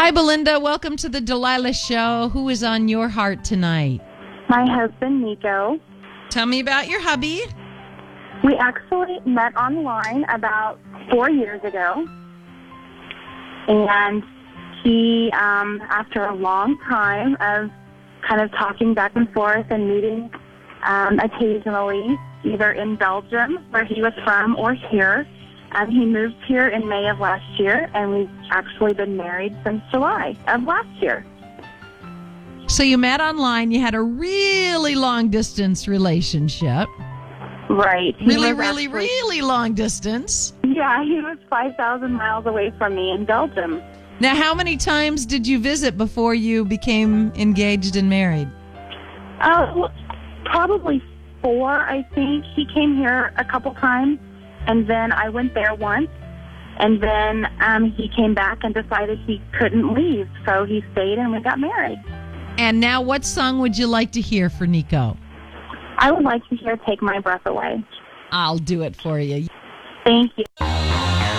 Hi, Belinda. Welcome to the Delilah Show. Who is on your heart tonight? My husband, Nico. Tell me about your hubby. We actually met online about 4 years ago. And he, after a long time of kind of talking back and forth and meeting occasionally, either in Belgium, where he was from, or here, he moved here in May of last year, and we've actually been married since July of last year. So you met online. You had a really long-distance relationship. Right. Really long distance. Yeah, he was 5,000 miles away from me in Belgium. Now, how many times did you visit before you became engaged and married? Probably 4, I think. He came here a couple times, and then I went there once, and then he came back and decided he couldn't leave, so he stayed and we got married. And now what song would you like to hear for Nico? I would like to hear Take My Breath Away. I'll do it for you. Thank you.